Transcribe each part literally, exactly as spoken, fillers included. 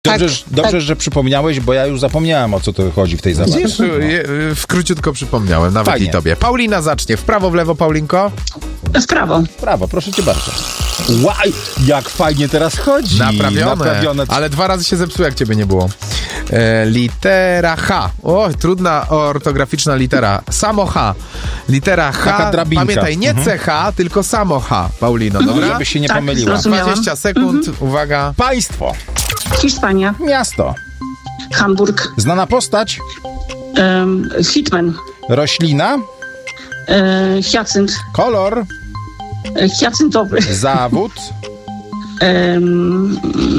Dobrze, tak, dobrze tak. że przypomniałeś, bo ja już zapomniałem, o co to chodzi w tej zabawie. Wiesz, je, w króciutko przypomniałem, nawet Fajnie. i tobie. Paulina zacznie. W prawo, w lewo, Paulinko? W prawo. Brawo, proszę cię bardzo. Łaj, jak fajnie teraz chodzi. Naprawione. Naprawione. Ale dwa razy się zepsuło, jak ciebie nie było. E, litera H. O, trudna ortograficzna litera. Samo H. Litera H. Taka drabinka. Pamiętaj, nie Mhm. C H, tylko samo H, Paulino, dobra? Żebyś się nie Tak, pomyliła. zrozumiałam. dwadzieścia sekund, uwaga. Państwo. Hiszpania. Miasto. Hamburg. Znana postać. Um, Hitman. Roślina. E, hiacynt. Kolor. E, hiacyntowy. Zawód. Um,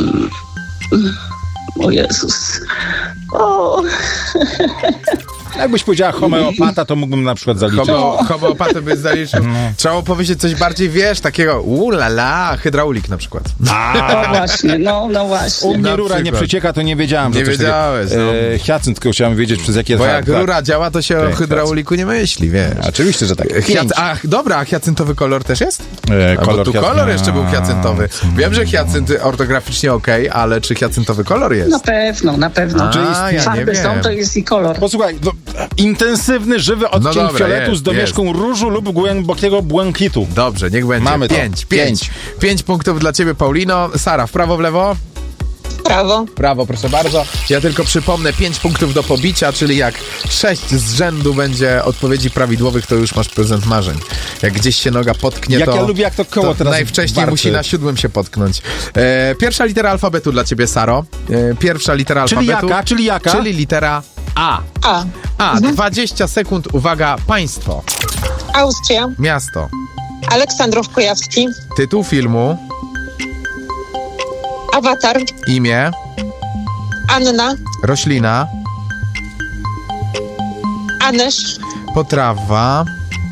o Jezus. O. Jakbyś powiedziała homeopata, to mógłbym na przykład zaliczyć. Homo, homeopatę by zaliczył. Trzeba było powiedzieć coś bardziej, wiesz, takiego ulala, hydraulik na przykład. No właśnie, no, no właśnie. U mnie Na rura nie przykład. przecieka, to nie wiedziałem. Nie że coś wiedziałeś, takiego. no. E, Hiacynt, tylko chciałem wiedzieć, przez jakie... Bo tak, jak tak. rura działa, to się o Tak, hydrauliku nie myśli, wiesz. Oczywiście, że tak. Hiac- ach, dobra, a hiacyntowy kolor też jest? E, A bo tu hiac- kolor jeszcze był hiacyntowy. A, Wiem, że hiacynty ortograficznie okej, ale czy hiacyntowy kolor jest? Na pewno, na pewno. A, ja nie Farby są, wiem. to jest i kolor. Posłuchaj, no, intensywny, żywy odcień No dobra, fioletu jest, z domieszką różu lub głębokiego błękitu. Dobrze, niech będzie. Mamy to. Pięć, pięć. Pięć. Pięć punktów dla ciebie, Paulino. Sara, w prawo, w lewo? Prawo. Prawo, proszę bardzo. Ja tylko przypomnę, pięć punktów do pobicia, czyli jak sześć z rzędu będzie odpowiedzi prawidłowych, to już masz prezent marzeń. Jak gdzieś się noga potknie, Jak to... ja lubię, jak to koło to teraz najwcześniej warczy. musi na siódmym się potknąć. E, pierwsza litera alfabetu dla ciebie, Saro. E, pierwsza litera Czyli alfabetu. jaka? Czyli jaka? Czyli litera A. A. A, dwadzieścia sekund, uwaga, państwo, Austria. miasto, Aleksandrów Kujawski. tytuł filmu, Awatar. imię, Anna. roślina, Anysz. potrawa,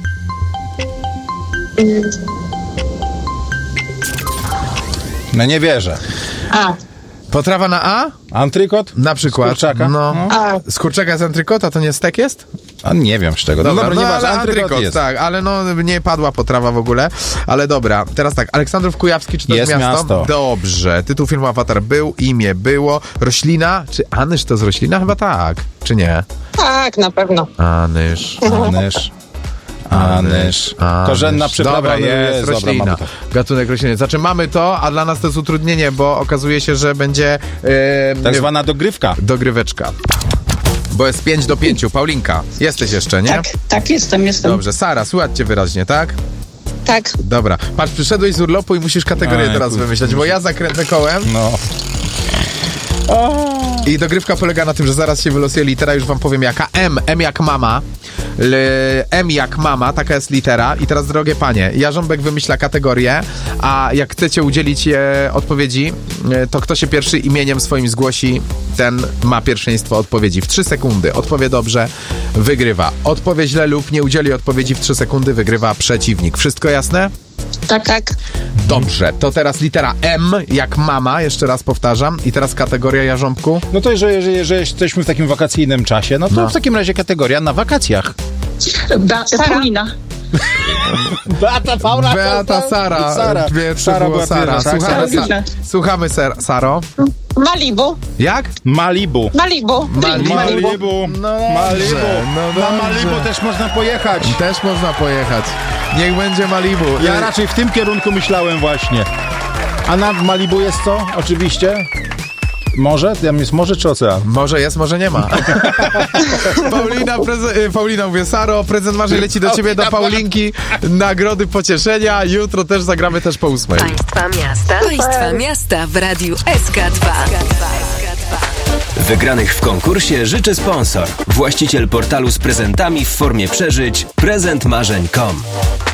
No nie wierzę. A. potrawa na A? Antrykot? Na przykład. Z kurczaka? No. A. Z kurczaka z antrykota to nie stek jest? A nie wiem z czego. No dobra, no, nieważne, ale antrykot antrykot, jest. tak, ale no nie padła potrawa w ogóle, ale dobra. Teraz tak, Aleksandrów Kujawski, czy to jest, Jest miasto? miasto. Dobrze. Tytuł filmu Awatar był, imię było, roślina, czy Anysz to z roślina? Chyba tak, czy nie? Tak, na pewno. Anysz. Anysz. Anysz. Korzenna przyprawa. Dobra, no jest, dobra, roślina. mamy to. Gatunek rośliny. Znaczy mamy to, a dla nas to jest utrudnienie, bo okazuje się, że będzie e, Tak zwana dogrywka. dogryweczka. Bo jest pięć do pięciu. Paulinka, jesteś jeszcze, nie? Tak, tak, jestem, jestem. Dobrze, Sara, słychać cię wyraźnie, tak? Tak. Dobra. Patrz, przyszedłeś z urlopu i musisz kategorię Aj, teraz kurczę, wymyśleć, bo ja zakręcę kołem No. i dogrywka polega na tym, że zaraz się wylosuje litera, już wam powiem jaka. M, M jak mama. L, M jak mama, taka jest litera. I teraz, drogie panie, Jarząbek wymyśla kategorię, a jak chcecie udzielić e, odpowiedzi, e, to kto się pierwszy imieniem swoim zgłosi, ten ma pierwszeństwo odpowiedzi. W trzy sekundy odpowie dobrze, wygrywa. Odpowie źle lub nie udzieli odpowiedzi w trzy sekundy, wygrywa przeciwnik. Wszystko jasne? Tak, tak. Dobrze, to teraz litera M jak mama, jeszcze raz powtarzam. I teraz kategoria, Jarząbku. No to jeżeli, jeżeli, jeżeli jesteśmy w takim wakacyjnym czasie, no to No. w takim razie kategoria na wakacjach. Ba- Paulina. Beata, Paula, Beata, Sara. Sara. Pierwszy Sara było była Sara. pierwsza, tak? Słuchamy, Sara. Sa- Słuchamy Ser- Saro. Malibu. Jak? Malibu. Malibu. Malibu. Malibu. No Malibu. dobrze, no Na dobrze. Malibu też można pojechać. Też można pojechać. Niech będzie Malibu. Ja Y, raczej w tym kierunku myślałem właśnie. A na Malibu jest co? Oczywiście. Morze? Tam jest morze czy ocean? Może jest, może nie ma. Paulina, preze- y, Paulina mówię, Saro, prezent marzeń leci do ciebie, do Paulinki. Nagrody pocieszenia. Jutro też zagramy też po ósmej. Państwa miasta. Państwa miasta w Radiu S K dwa. Wygranych w konkursie życzy sponsor. Właściciel portalu z prezentami w formie przeżyć prezent marzeń kropka com.